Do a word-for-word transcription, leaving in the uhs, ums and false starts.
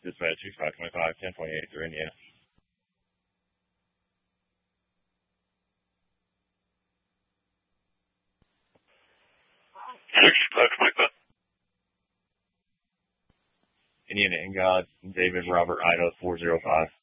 Dispatch two five two five, ten twenty-eight through Indiana. six five twenty-five. Indiana Ingod, David Robert Idaho four zero five.